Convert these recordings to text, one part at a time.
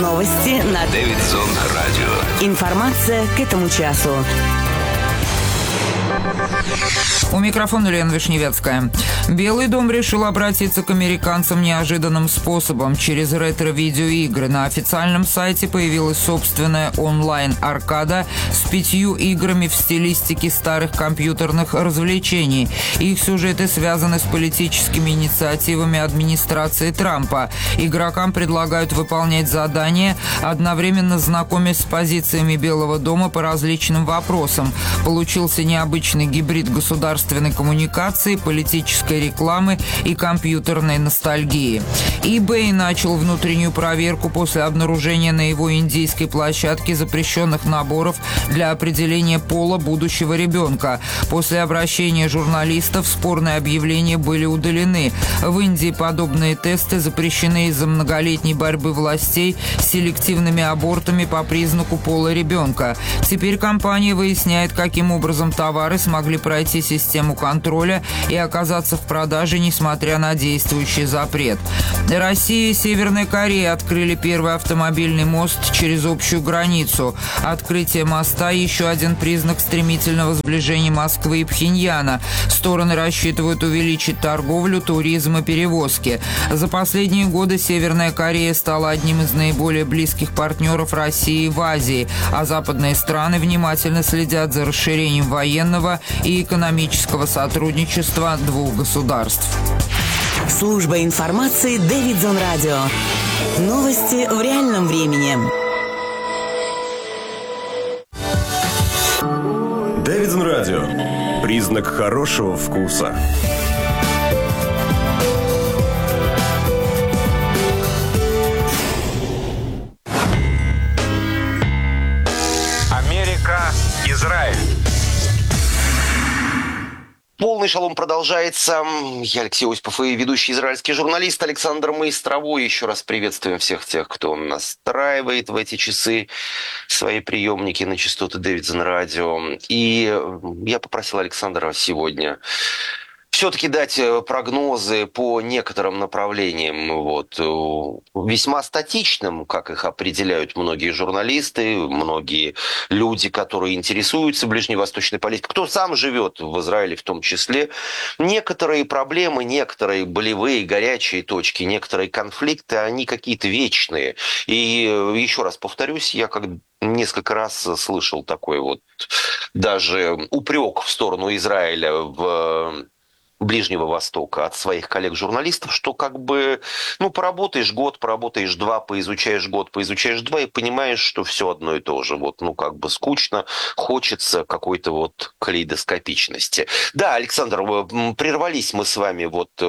Новости на Дэвидсон Радио. Информация к этому часу. У микрофона Лена Вишневецкая. Белый дом решил обратиться к американцам неожиданным способом через ретро-видеоигры. На официальном сайте появилась собственная онлайн-аркада с 5 играми в стилистике старых компьютерных развлечений. Их сюжеты связаны с политическими инициативами администрации Трампа. Игрокам предлагают выполнять задания, одновременно знакомясь с позициями Белого дома по различным вопросам. Получился необычный гибрид государственной коммуникации, политической рекламы и компьютерной ностальгии. eBay начал внутреннюю проверку после обнаружения на его индийской площадке запрещенных наборов для определения пола будущего ребенка. После обращения журналистов спорные объявления были удалены. В Индии подобные тесты запрещены из-за многолетней борьбы властей с селективными абортами по признаку пола ребенка. Теперь компания выясняет, каким образом товары смогли пройти систему контроля и оказаться в продаже, несмотря на действующий запрет. Россия и Северная Корея открыли первый автомобильный мост через общую границу. Открытие моста – еще один признак стремительного сближения Москвы и Пхеньяна. Стороны рассчитывают увеличить торговлю, туризм и перевозки. За последние годы Северная Корея стала одним из наиболее близких партнеров России в Азии, а западные страны внимательно следят за расширением военного и экономического сотрудничества двух государств. Служба информации Дэвидсон Радио. Новости в реальном времени. Дэвидсон Радио. Признак хорошего вкуса. Америка, Израиль. Полный шалом продолжается. Я Алексей Осипов и ведущий израильский журналист Александр Маистровой. Еще раз приветствуем всех тех, кто настраивает в эти часы свои приемники на частоты Дэвидсон Радио. И я попросил Александра сегодня все-таки дать прогнозы по некоторым направлениям, весьма статичным, как их определяют многие журналисты, многие люди, которые интересуются ближневосточной политикой, кто сам живет в Израиле в том числе. Некоторые проблемы, некоторые болевые, горячие точки, некоторые конфликты, они какие-то вечные. И еще раз повторюсь, я как несколько раз слышал такой даже упрек в сторону Израиля в Ближнего Востока от своих коллег-журналистов, что поработаешь год, поработаешь два, поизучаешь год, поизучаешь два и понимаешь, что все одно и то же. Скучно, хочется какой-то калейдоскопичности. Да, Александр, прервались мы с вами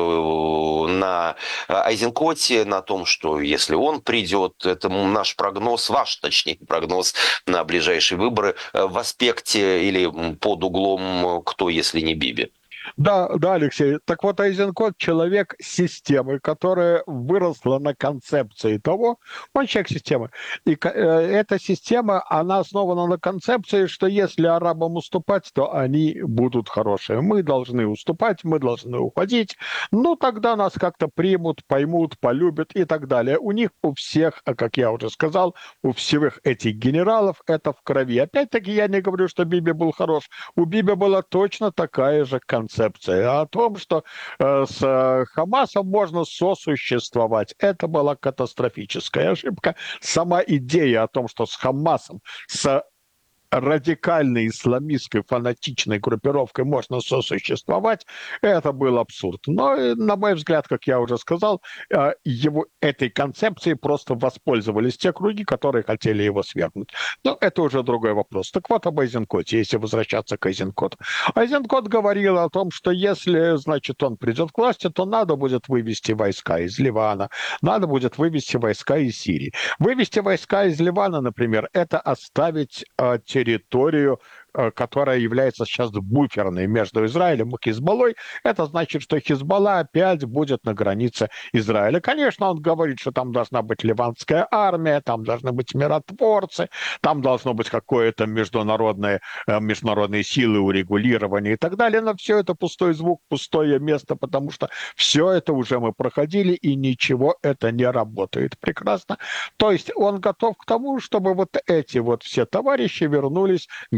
на Айзенкоте, на том, что если он придет, это наш прогноз, ваш, точнее, прогноз на ближайшие выборы в аспекте или под углом «Кто, если не Биби». Да, Алексей. Так вот, Айзенкот – человек системы, которая выросла на концепции того, он человек системы. И эта система, она основана на концепции, что если арабам уступать, то они будут хорошие. Мы должны уступать, мы должны уходить. Тогда нас как-то примут, поймут, полюбят и так далее. У них, у всех, как я уже сказал, у всех этих генералов это в крови. Опять-таки, я не говорю, что Биби был хорош. У Биби была точно такая же концепция о том, что с Хамасом можно сосуществовать. Это была катастрофическая ошибка. Сама идея о том, что с Хамасом, с радикальной исламистской фанатичной группировкой можно сосуществовать, это был абсурд. Но, на мой взгляд, как я уже сказал, этой концепцией просто воспользовались те круги, которые хотели его свергнуть. Но это уже другой вопрос. Так вот об Айзенкоте, если возвращаться к Айзенкоту. Айзенкот говорил о том, что если, он придет к власти, то надо будет вывести войска из Ливана, надо будет вывести войска из Сирии. Вывести войска из Ливана, например, это оставить территорию которая является сейчас буферной между Израилем и Хизбаллой, это значит, что Хизбалла опять будет на границе Израиля. Конечно, он говорит, что там должна быть ливанская армия, там должны быть миротворцы, там должно быть какое-то международные силы урегулирования и так далее, но все это пустой звук, пустое место, потому что все это уже мы проходили, и ничего это не работает прекрасно. То есть он готов к тому, чтобы вот эти вот все товарищи вернулись к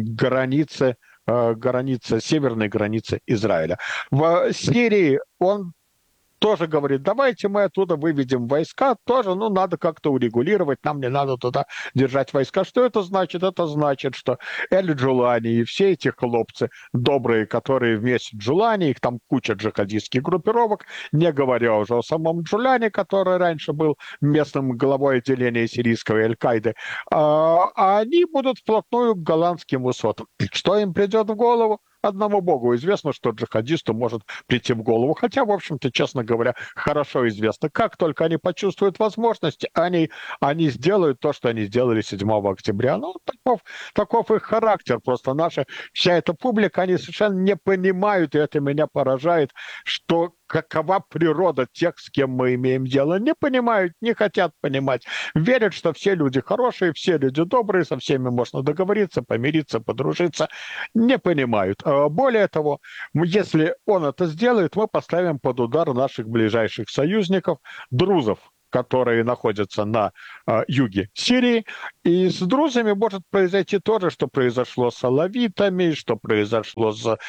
северной границе Израиля. В Сирии он тоже говорит, давайте мы оттуда выведем войска, тоже, надо как-то урегулировать, нам не надо туда держать войска. Что это значит? Это значит, что Эль-Джулани и все эти хлопцы добрые, которые вместе с Джулани, их там куча джихадистских группировок, не говоря уже о самом Джулани, который раньше был местным главой отделения сирийского Аль-Каиды, они будут вплотную к голландским высотам. Что им придет в голову? Одному Богу известно, что джихадисту может прийти в голову. Хотя, в общем-то, честно говоря, хорошо известно. Как только они почувствуют возможность, они сделают то, что они сделали 7 октября. Таков их характер. Просто вся эта публика, они совершенно не понимают, и это меня поражает, что какова природа тех, с кем мы имеем дело. Не понимают, не хотят понимать. Верят, что все люди хорошие, все люди добрые, со всеми можно договориться, помириться, подружиться. Не понимают. Более того, если он это сделает, мы поставим под удар наших ближайших союзников, друзов, которые находятся на юге Сирии. И с друзами может произойти то же, что произошло с алавитами, что произошло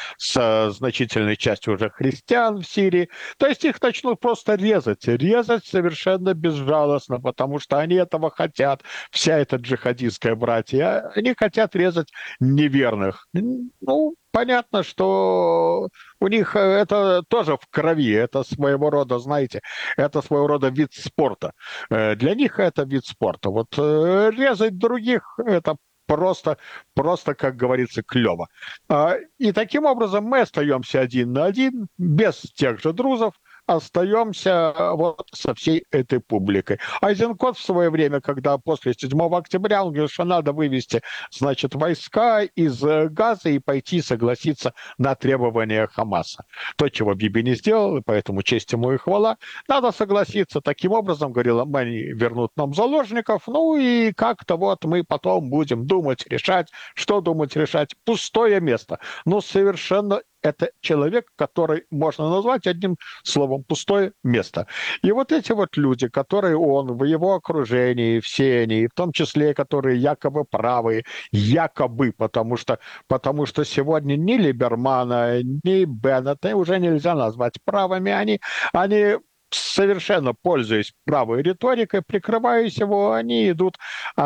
с значительной частью уже христиан в Сирии. То есть их начнут просто резать совершенно безжалостно, потому что они этого хотят. Вся эта джихадистская братья, они хотят резать неверных. Понятно, что у них это тоже в крови, это своего рода, знаете, это своего рода вид спорта. Для них это вид спорта. Вот резать других – это просто, как говорится, клево. И таким образом мы остаемся один на один, без тех же друзов, остаемся вот со всей этой публикой. Айзенкот в свое время, когда после 7 октября, он говорит, что надо вывести, значит, войска из Газы и пойти согласиться на требования Хамаса. То, чего Биби не сделал, и поэтому честь ему и хвала. Надо согласиться. Таким образом, говорил, они вернут нам заложников, и как-то вот мы потом будем думать, решать. Что думать, решать? Пустое место. Совершенно это человек, который можно назвать одним словом «пустое место». И вот эти вот люди, которые он в его окружении, все они, в том числе, которые якобы правые, потому что сегодня ни Либермана, ни Беннета уже нельзя назвать правыми, они совершенно пользуясь правой риторикой, прикрываясь его, они идут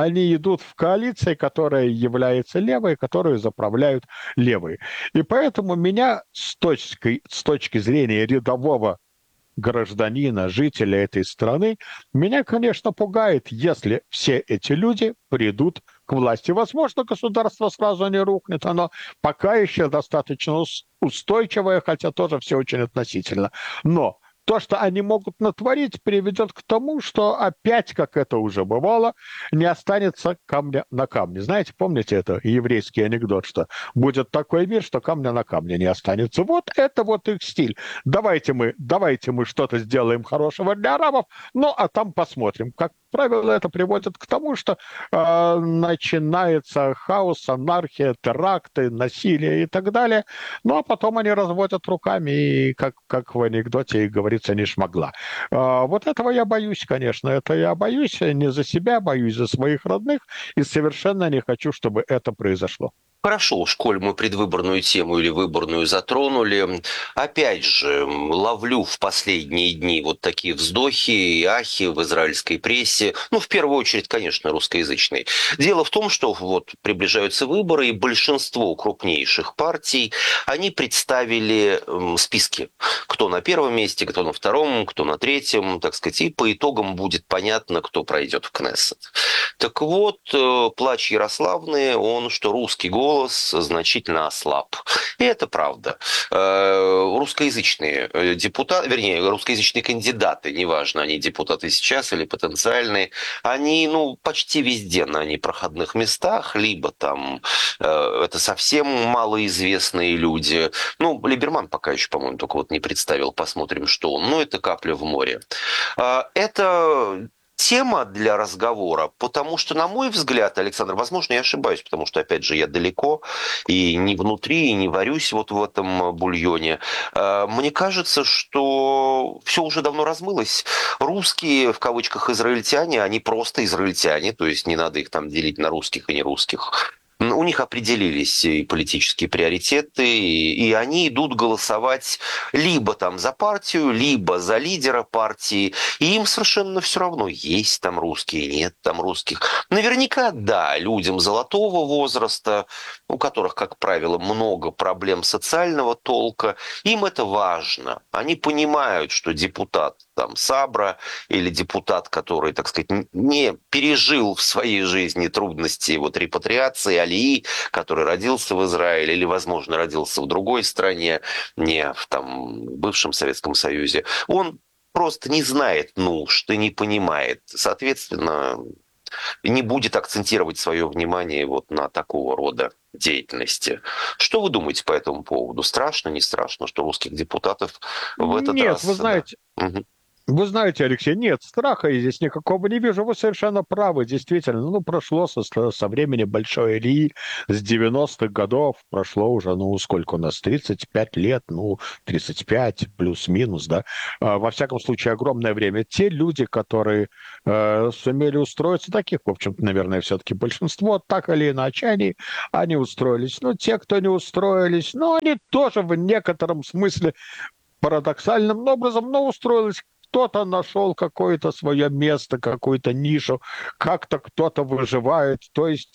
в коалиции, которая является левой, которую заправляют левые. И поэтому меня с точки зрения рядового гражданина, жителя этой страны, меня, конечно, пугает, если все эти люди придут к власти. Возможно, государство сразу не рухнет, оно пока еще достаточно устойчивое, хотя тоже все очень относительно. Но то, что они могут натворить, приведет к тому, что опять, как это уже бывало, не останется камня на камне. Знаете, помните это еврейский анекдот, что будет такой мир, что камня на камне не останется. Вот это вот их стиль. Давайте мы что-то сделаем хорошего для арабов, а там посмотрим. Как правило, это приводит к тому, что начинается хаос, анархия, теракты, насилие и так далее. А потом они разводят руками, и как в анекдоте и говорится, не шмогла. Вот этого я боюсь, конечно. Это я боюсь не за себя, боюсь за своих родных, и совершенно не хочу, чтобы это произошло. Хорошо, коль мы предвыборную тему или выборную затронули. Опять же, ловлю в последние дни вот такие вздохи и ахи в израильской прессе. В первую очередь, конечно, русскоязычной. Дело в том, что вот приближаются выборы, и большинство крупнейших партий, они представили списки. Кто на первом месте, кто на втором, кто на третьем, так сказать. И по итогам будет понятно, кто пройдет в Кнессет. Так вот, плач Ярославны, что русский голос голос значительно ослаб. И это правда. Русскоязычные депутаты, вернее, русскоязычные кандидаты, неважно, они депутаты сейчас или потенциальные, они, почти везде на непроходных местах, либо там это совсем малоизвестные люди. Либерман пока еще, по-моему, только вот не представил, посмотрим, что он. Это капля в море. Это тема для разговора, потому что, на мой взгляд, Александр, возможно, я ошибаюсь, потому что, опять же, я далеко и не внутри, и не варюсь вот в этом бульоне. Мне кажется, что все уже давно размылось. Русские, в кавычках, израильтяне, они просто израильтяне, то есть не надо их там делить на русских и нерусских. У них определились и политические приоритеты, и они идут голосовать либо там за партию, либо за лидера партии. И им совершенно все равно, есть там русские, нет там русских. Наверняка, да, людям золотого возраста, у которых, как правило, много проблем социального толка, им это важно. Они понимают, что депутат там Сабра или депутат, который, так сказать, не пережил в своей жизни трудности репатриации, алии, который родился в Израиле или, возможно, родился в другой стране, не в бывшем Советском Союзе, он просто не знает нужд и не понимает. Соответственно, не будет акцентировать свое внимание на такого рода деятельности. Что вы думаете по этому поводу? Страшно, не страшно, что русских депутатов в этот раз... Нет, вы знаете... Угу. Вы знаете, Алексей, нет, страха я здесь никакого не вижу. Вы совершенно правы, действительно. Прошло со времени Большой Ильи, с 90-х годов, прошло уже, сколько у нас, 35 лет, 35 плюс-минус, да. Во всяком случае, огромное время. Те люди, которые сумели устроиться, таких, в общем-то, наверное, все-таки большинство, так или иначе, они устроились. Те, кто не устроились, они тоже в некотором смысле парадоксальным образом, устроились. Кто-то нашел какое-то свое место, какую-то нишу, как-то кто-то выживает. То есть,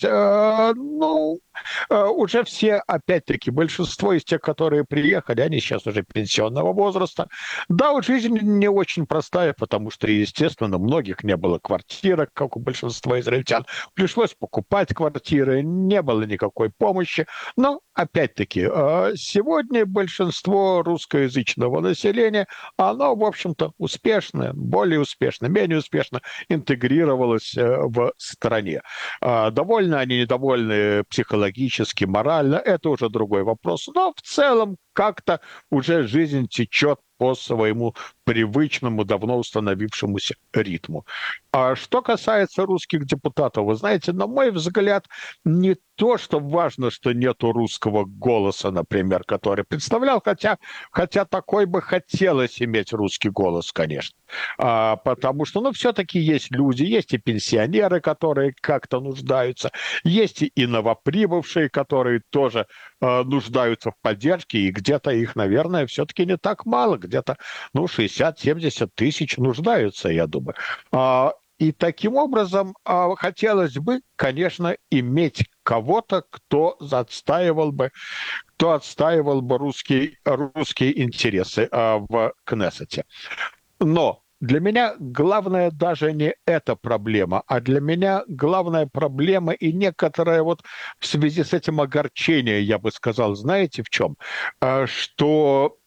уже все, опять-таки, большинство из тех, которые приехали, они сейчас уже пенсионного возраста. Да, жизнь не очень простая, потому что, естественно, у многих не было квартирок, как у большинства израильтян. Пришлось покупать квартиры, не было никакой помощи. Но, опять-таки, сегодня большинство русскоязычного населения, оно, в общем-то, успешно, более успешно, менее успешно интегрировалось в стране. Довольны они, недовольны психологически, морально, это уже другой вопрос. Но в целом как-то уже жизнь течет по своему привычному, давно установившемуся ритму. А что касается русских депутатов, вы знаете, на мой взгляд, не то, что важно, что нету русского голоса, например, который представлял, хотя такой бы хотелось иметь русский голос, конечно. Потому что, все-таки есть люди, есть и пенсионеры, которые как-то нуждаются, есть и новоприбывшие, которые тоже нуждаются в поддержке, и где-то их, наверное, все-таки не так мало, где-то 60-70 тысяч нуждаются, я думаю. И таким образом хотелось бы, конечно, иметь кого-то, кто отстаивал бы русские интересы в Кнессете. Но для меня главное даже не эта проблема, а для меня главная проблема и некоторое в связи с этим огорчение, я бы сказал, знаете в чем? Что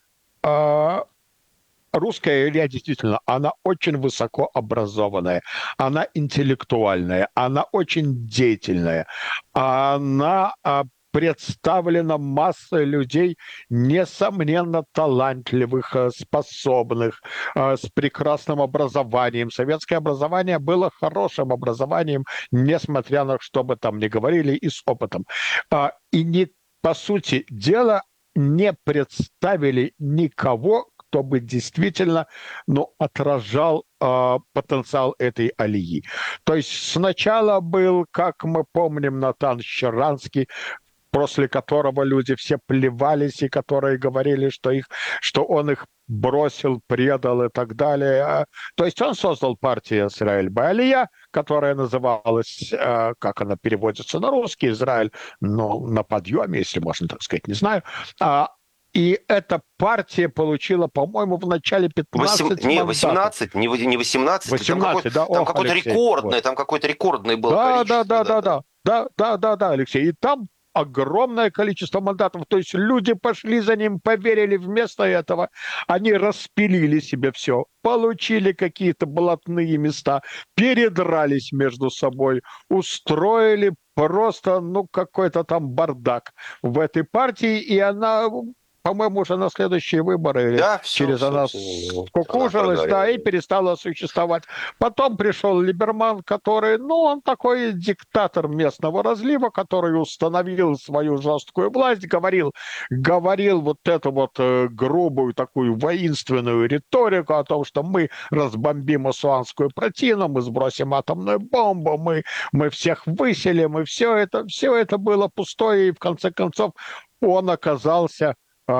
русская элита действительно, она очень высокообразованная, она интеллектуальная, она очень деятельная, она представлена массой людей, несомненно, талантливых, способных, с прекрасным образованием. Советское образование было хорошим образованием, несмотря на что бы там ни говорили, и с опытом. По сути дела, не представили никого, кто бы действительно отражал потенциал этой алии. То есть сначала был, как мы помним, Натан Щеранский, после которого люди все плевались, и которые говорили, что он их бросил, предал и так далее. То есть он создал партию Израиль Баалия, которая называлась, как она переводится на русский, Израиль, на подъеме, если можно так сказать, не знаю. И эта партия получила, по-моему, в начале 15 мандатов. Не 18, не 18. 18, да. Там какой-то рекордный был количество. Да, Алексей. И там огромное количество мандатов. То есть люди пошли за ним, поверили. Вместо этого они распилили себе все, получили какие-то блатные места, передрались между собой, устроили просто, какой-то там бардак в этой партии, и она, по-моему, уже на следующие выборы Да, через она все, скукожилась, да, и перестала существовать. Потом пришел Либерман, который, он такой диктатор местного разлива, который установил свою жесткую власть, говорил вот эту вот грубую такую воинственную риторику о том, что мы разбомбим Асуанскую плотину, мы сбросим атомную бомбу, мы всех выселим, и все это было пустое, и в конце концов он оказался,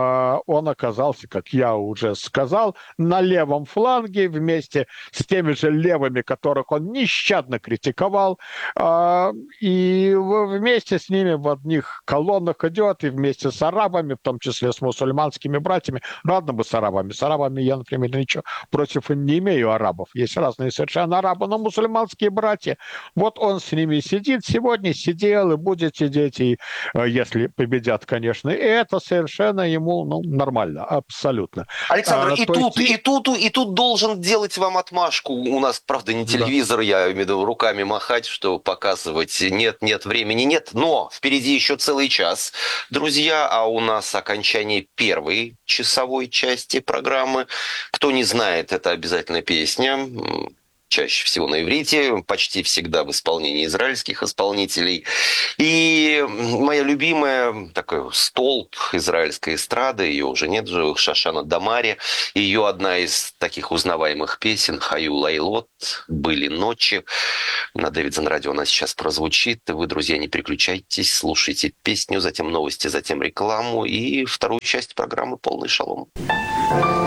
как я уже сказал, на левом фланге вместе с теми же левыми, которых он нещадно критиковал, и вместе с ними в одних колоннах идет, и вместе с арабами, в том числе с мусульманскими братьями. Ладно бы с арабами. С арабами я, например, ничего против не имею арабов. Есть разные совершенно арабы, но мусульманские братья. Вот он с ними сидит сегодня, сидел и будет сидеть, и если победят, конечно. И это совершенно ему нормально, абсолютно. Александр, и тут должен делать вам отмашку. У нас, правда, не телевизор, я имею в виду руками махать, что показывать. Нет, времени нет. Но впереди еще целый час, друзья, а у нас окончание первой часовой части программы. Кто не знает, это обязательно песня. Чаще всего на иврите, почти всегда в исполнении израильских исполнителей. И моя любимая, такой столб израильской эстрады, ее уже нет в живых, Шошана Дамари. Ее одна из таких узнаваемых песен «Хаю Лайлот», «Были ночи». На Дэвидсон радио она сейчас прозвучит. Вы, друзья, не переключайтесь, слушайте песню, затем новости, затем рекламу и вторую часть программы «Полный шалом».